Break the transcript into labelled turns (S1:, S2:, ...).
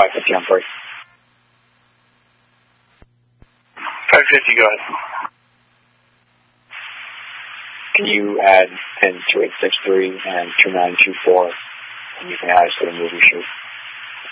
S1: 550 on break.
S2: 550, go ahead.
S1: Can you add pin 2863 and 2924, and you can add us to the movie shoot?